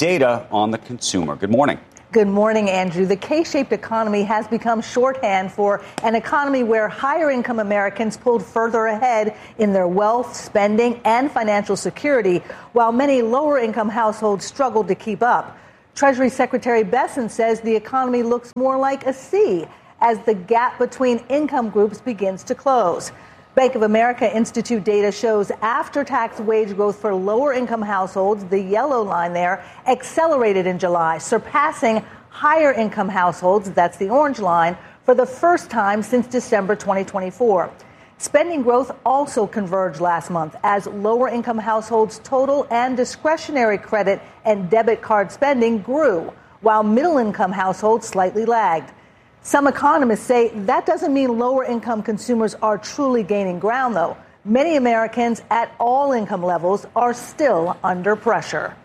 data on the consumer. Good morning. Good morning, Andrew. The K-shaped economy has become shorthand for an economy where higher income Americans pulled further ahead in their wealth, spending, and financial security, while many lower income households struggled to keep up. Treasury Secretary Bessent says the economy looks more like a C as the gap between income groups begins to close. Bank of America Institute data shows after-tax wage growth for lower-income households, the yellow line there, accelerated in July, surpassing higher-income households, that's the orange line, for the first time since December 2024. Spending growth also converged last month as lower-income households' total and discretionary credit and debit card spending grew, while middle-income households slightly lagged. Some economists say that doesn't mean lower-income consumers are truly gaining ground, though. Many Americans at all income levels are still under pressure.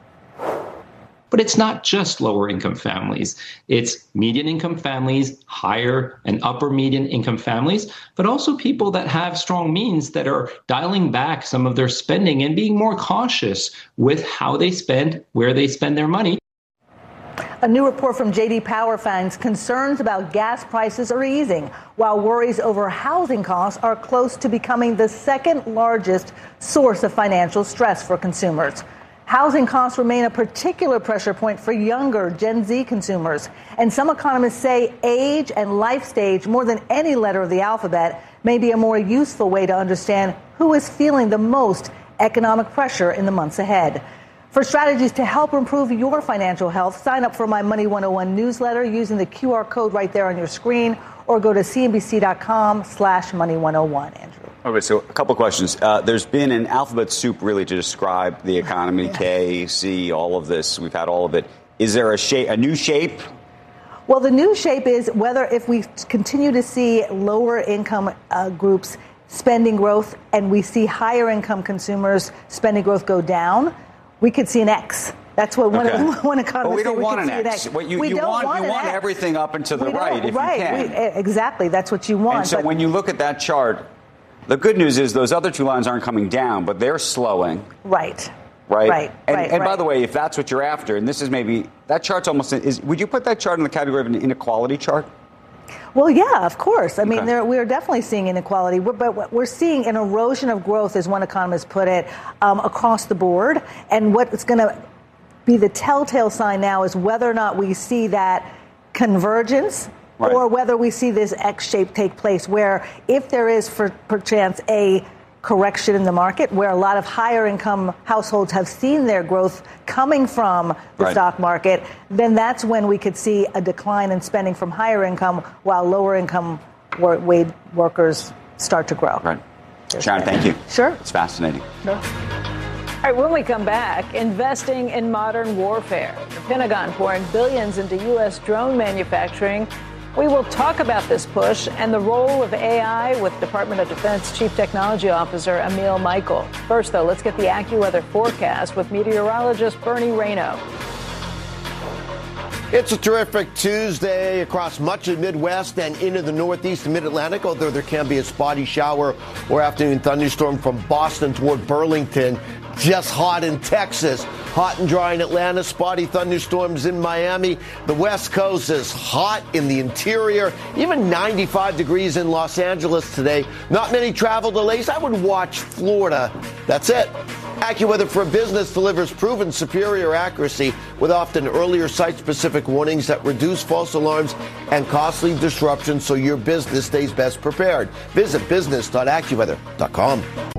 But it's not just lower income families. It's median income families, higher and upper median income families, but also people that have strong means that are dialing back some of their spending and being more cautious with how they spend, where they spend their money. A new report from J.D. Power finds concerns about gas prices are easing, while worries over housing costs are close to becoming the second largest source of financial stress for consumers. Housing costs remain a particular pressure point for younger Gen Z consumers. And some economists say age and life stage, more than any letter of the alphabet, may be a more useful way to understand who is feeling the most economic pressure in the months ahead. For strategies to help improve your financial health, sign up for my Money 101 newsletter using the QR code right there on your screen, or go to cnbc.com/money101, Andrew. Okay, so a couple questions. There's been an alphabet soup really to describe the economy, K, C, all of this. We've had all of it. Is there a new shape? Well, the new shape is whether if we continue to see lower income groups spending growth and we see higher income consumers spending growth go down, we could see an X. That's what one economist said. But we don't want an X. You want everything up and to the right if you can. Exactly. That's what you want. And so when you look at that chart, the good news is those other two lines aren't coming down, but they're slowing. Right. And by the way, if that's what you're after, and this is maybe, that chart's almost, would you put that chart in the category of an inequality chart? Well, yeah, of course. I mean, we're definitely seeing inequality, but we're seeing an erosion of growth, as one economist put it, across the board. And what's going to be the telltale sign now is whether or not we see that convergence or whether we see this X shape take place, where if there is, perchance, a correction in the market where a lot of higher income households have seen their growth coming from the stock market, then that's when we could see a decline in spending from higher income while lower income wage workers start to grow. Right. Sharon, thank you. Sure. It's fascinating. Sure. All right, when we come back, investing in modern warfare. The Pentagon pouring billions into U.S. drone manufacturing. We will talk about this push and the role of AI with Department of Defense Chief Technology Officer Emil Michael. First, though, let's get the AccuWeather forecast with meteorologist Bernie Rayno. It's a terrific Tuesday across much of the Midwest and into the Northeast and Mid-Atlantic, although there can be a spotty shower or afternoon thunderstorm from Boston toward Burlington. Just hot in Texas, hot and dry in Atlanta, spotty thunderstorms in Miami. The West Coast is hot in the interior, even 95 degrees in Los Angeles today. Not many travel delays. I would watch Florida. That's it. AccuWeather for Business delivers proven superior accuracy with often earlier site-specific warnings that reduce false alarms and costly disruptions so your business stays best prepared. Visit business.accuweather.com.